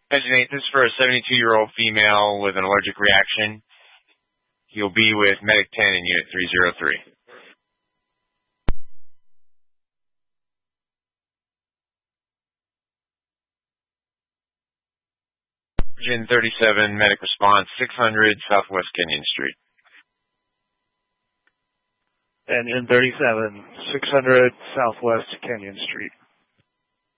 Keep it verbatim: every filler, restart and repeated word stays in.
Engine eight, this is for a seventy-two-year-old female with an allergic reaction. You'll be with Medic ten in Unit three oh three. Engine thirty-seven, Medic Response, six hundred Southwest Kenyon Street. Engine thirty-seven, six hundred Southwest Kenyon Street.